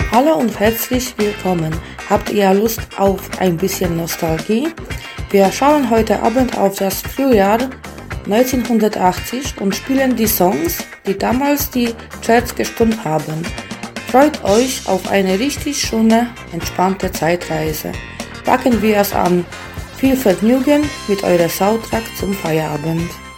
Hallo und herzlich willkommen. Habt ihr Lust auf ein bisschen Nostalgie? Wir schauen heute Abend auf das Frühjahr 1980 und spielen die Songs, die damals die Charts gestürmt haben. Freut euch auf eine richtig schöne, entspannte Zeitreise. Packen wir es an. Viel Vergnügen mit eurer Soundtrack zum Feierabend.